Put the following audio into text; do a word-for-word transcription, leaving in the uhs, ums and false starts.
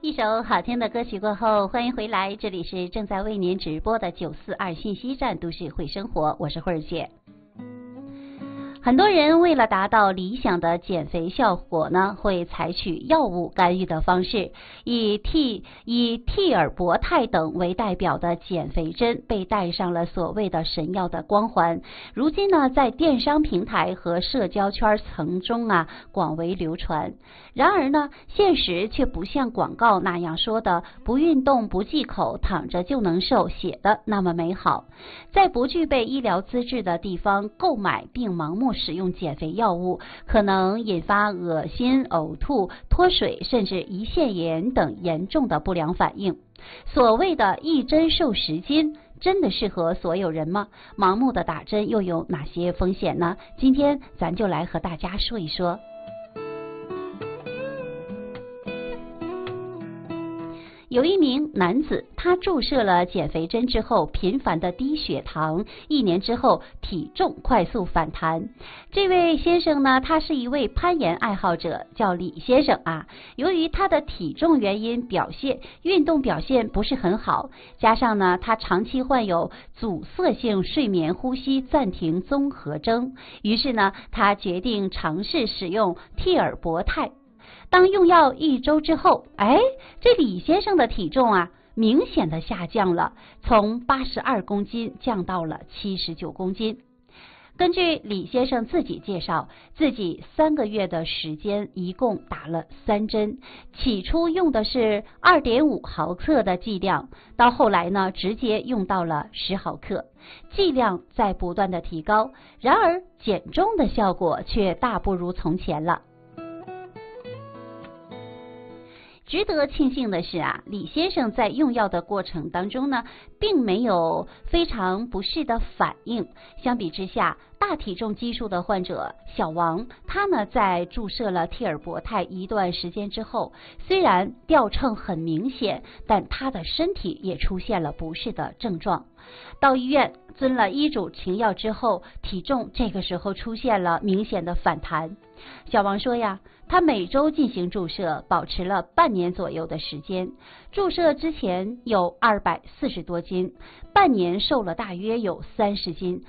一首好听的歌曲过后，欢迎回来，这里是正在为您直播的九四二信息站都市会生活，我是慧儿姐。很多人为了达到理想的减肥效果呢，会采取药物干预的方式，以替以替尔博肽等为代表的减肥针被戴上了所谓的神药的光环。如今呢，在电商平台和社交圈层中啊广为流传。然而呢，现实却不像广告那样说的不运动不忌口躺着就能瘦写的那么美好。在不具备医疗资质的地方购买并盲目使用减肥药物，可能引发恶心、呕吐、脱水，甚至胰腺炎等严重的不良反应。所谓的一针瘦十斤，真的适合所有人吗？盲目的打针又有哪些风险呢？今天咱就来和大家说一说。有一名男子，他注射了减肥针之后频繁的低血糖，一年之后体重快速反弹。这位先生呢，他是一位攀岩爱好者，叫李先生啊。由于他的体重原因表现运动表现不是很好，加上呢他长期患有阻塞性睡眠呼吸暂停综合征，于是呢他决定尝试使用替尔博肽。当用药一周之后，哎，这李先生的体重啊明显的下降了，从八十二公斤降到了七十九公斤。根据李先生自己介绍，自己三个月的时间一共打了三针，起初用的是 二点五毫克的剂量，到后来呢直接用到了十毫克，剂量在不断的提高，然而减重的效果却大不如从前了。值得庆幸的是啊，李先生在用药的过程当中呢，并没有非常不适的反应。相比之下，大体重基数的患者小王，他呢在注射了替尔博肽一段时间之后，虽然掉秤很明显，但他的身体也出现了不适的症状。到医院遵了医嘱停药之后，体重这个时候出现了明显的反弹。小王说呀，他每周进行注射，保持了半年左右的时间。注射之前有二百四十多斤，半年瘦了大约有三十斤，